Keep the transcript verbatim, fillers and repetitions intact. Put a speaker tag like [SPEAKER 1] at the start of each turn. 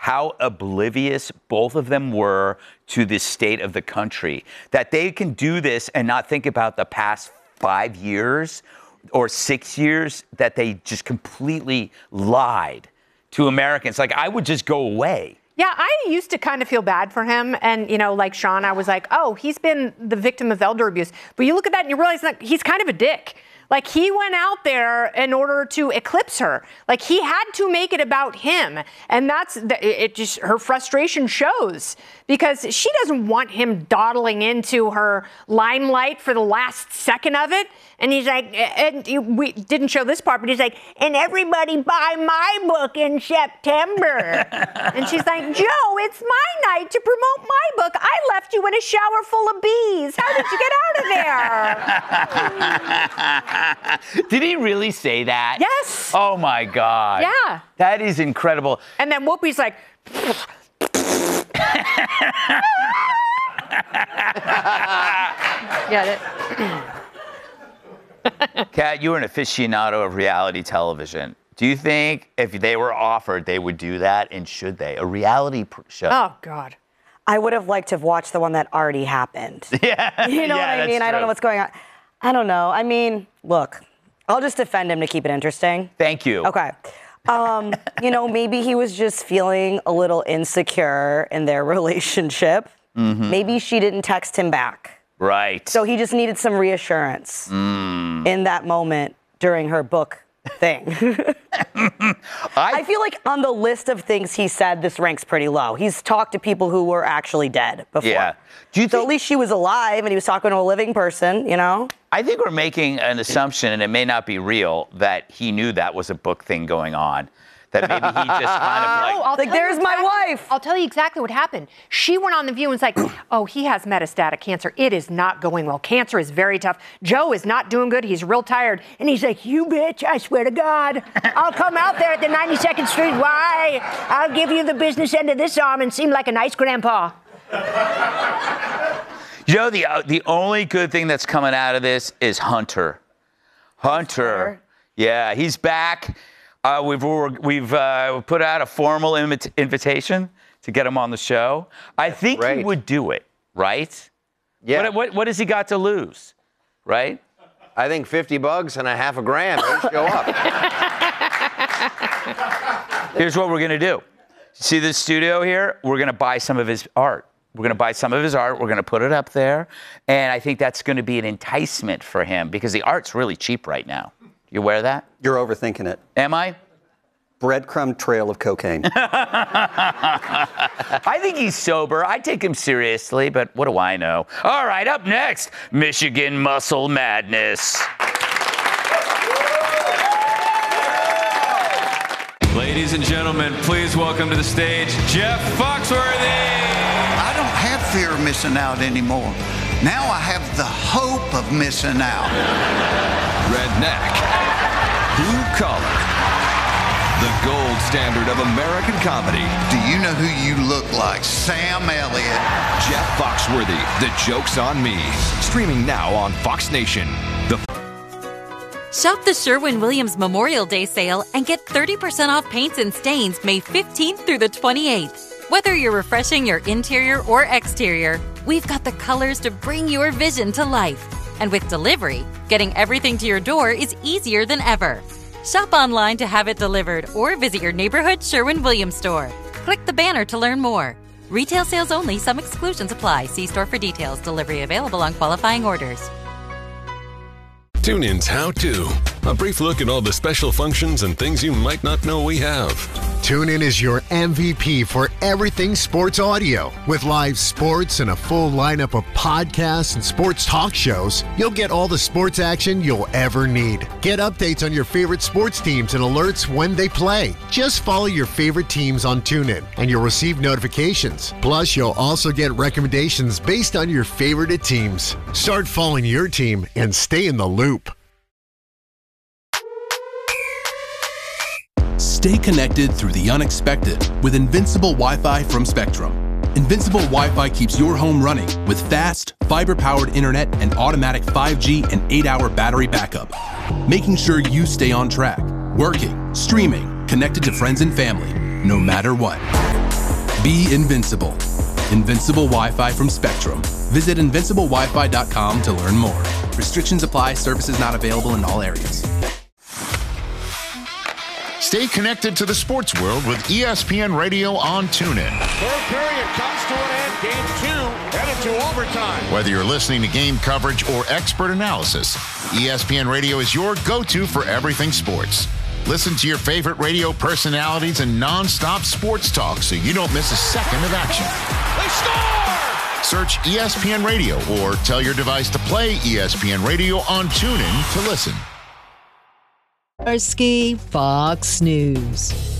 [SPEAKER 1] how oblivious both of them were to the state of the country, that they can do this and not think about the past five years or six years that they just completely lied to Americans. Like, I would just go away.
[SPEAKER 2] Yeah, I used to kind of feel bad for him. And, you know, like Sean, I was like, oh, he's been the victim of elder abuse. But you look at that and you realize that he's kind of a dick. Like, he went out there in order to eclipse her. Like, he had to make it about him. And that's, it just, her frustration shows. Because she doesn't want him dawdling into her limelight for the last second of it. And he's like, and we didn't show this part, but he's like, and everybody buy my book in September. And she's like, Joe, it's my night to promote my book. I left you in a shower full of bees. How did you get out of there?
[SPEAKER 1] Did he really say that?
[SPEAKER 2] Yes.
[SPEAKER 1] Oh, my God.
[SPEAKER 2] Yeah.
[SPEAKER 1] That is incredible.
[SPEAKER 2] And then Whoopi's like... Get it?
[SPEAKER 1] Kat, you're an aficionado of reality television. Do you think if they were offered, they would do that? And should they? A reality show?
[SPEAKER 2] Oh, God.
[SPEAKER 3] I would have liked to have watched the one that already happened.
[SPEAKER 1] Yeah.
[SPEAKER 3] You know
[SPEAKER 1] yeah,
[SPEAKER 3] what I mean?
[SPEAKER 1] true.
[SPEAKER 3] I don't know what's going on. I don't know. I mean, look, I'll just defend him to keep it interesting.
[SPEAKER 1] Thank you.
[SPEAKER 3] Okay. Um, you know, maybe he was just feeling a little insecure in their relationship. Mm-hmm. Maybe she didn't text him back.
[SPEAKER 1] Right.
[SPEAKER 3] So he just needed some reassurance mm. in that moment during her book thing. I, I feel like on the list of things he said, this ranks pretty low. He's talked to people who were actually dead before.
[SPEAKER 1] Yeah. Do you
[SPEAKER 3] so
[SPEAKER 1] think,
[SPEAKER 3] at least she was alive and he was talking to a living person, you know?
[SPEAKER 1] I think we're making an assumption, and it may not be real, that he knew that was a book thing going on. That maybe he just kind of like...
[SPEAKER 2] Oh, I'll
[SPEAKER 3] like, there's my
[SPEAKER 2] exactly,
[SPEAKER 3] wife.
[SPEAKER 2] I'll tell you exactly what happened. She went on The View and was like, oh, he has metastatic cancer. It is not going well. Cancer is very tough. Joe is not doing good. He's real tired. And he's like, you bitch, I swear to God, I'll come out there at the ninety-second Street Y. I'll give you the business end of this arm and seem like a nice grandpa.
[SPEAKER 1] You know, the, uh, the only good thing that's coming out of this is Hunter. Hunter. Yeah, he's back. Uh, we've we've uh, put out a formal invit- invitation to get him on the show. I That's think great. He would do it, right?
[SPEAKER 4] Yeah.
[SPEAKER 1] What, what, what has he got to lose, right?
[SPEAKER 4] I think fifty bucks and a half a grand. He'll show up.
[SPEAKER 1] Here's what we're going to do. See this studio here? We're going to buy some of his art. We're going to buy some of his art. We're going to put it up there. And I think that's going to be an enticement for him because the art's really cheap right now. You aware of that?
[SPEAKER 5] You're overthinking it.
[SPEAKER 1] Am I?
[SPEAKER 5] Breadcrumb trail of cocaine.
[SPEAKER 1] I think he's sober. I take him seriously, but what do I know? All right, up next, Michigan Muscle Madness.
[SPEAKER 6] Ladies and gentlemen, please welcome to the stage, Jeff Foxworthy.
[SPEAKER 7] I don't have fear of missing out anymore. Now I have the hope of missing out.
[SPEAKER 6] Redneck. Blue collar. The gold standard of American comedy.
[SPEAKER 7] Do you know who you look like? Sam Elliott.
[SPEAKER 6] Jeff Foxworthy, The Joke's on Me. Streaming now on Fox Nation. The
[SPEAKER 8] Shop the Sherwin-Williams Memorial Day sale and get thirty percent off paints and stains May fifteenth through the twenty-eighth. Whether you're refreshing your interior or exterior, we've got the colors to bring your vision to life. And with delivery, getting everything to your door is easier than ever. Shop online to have it delivered or visit your neighborhood Sherwin-Williams store. Click the banner to learn more. Retail sales only. Some exclusions apply. See store for details. Delivery available on qualifying orders.
[SPEAKER 9] TuneIn's How To. A brief look at all the special functions and things you might not know we have.
[SPEAKER 10] TuneIn is your M V P for everything sports audio. With live sports and a full lineup of podcasts and sports talk shows, you'll get all the sports action you'll ever need. Get updates on your favorite sports teams and alerts when they play. Just follow your favorite teams on TuneIn, and you'll receive notifications. Plus, you'll also get recommendations based on your favorite teams. Start following your team and stay in the loop.
[SPEAKER 11] Stay connected through the unexpected with Invincible Wi-Fi from Spectrum. Invincible Wi-Fi keeps your home running with fast, fiber-powered internet and automatic five G and eight hour battery backup, making sure you stay on track, working, streaming, connected to friends and family, no matter what. Be invincible. Invincible Wi-Fi from Spectrum. Visit invincible wi fi dot com to learn more. Restrictions apply. Services not available in all areas.
[SPEAKER 12] Stay connected to the sports world with E S P N Radio on TuneIn.
[SPEAKER 13] Third period comes to an end. Game two headed to overtime.
[SPEAKER 12] Whether you're listening to game coverage or expert analysis, E S P N Radio is your go-to for everything sports. Listen to your favorite radio personalities and non-stop sports talk so you don't miss a second of action.
[SPEAKER 13] They score!
[SPEAKER 12] Search E S P N Radio or tell your device to play E S P N Radio on TuneIn to listen.
[SPEAKER 14] Ski Fox News.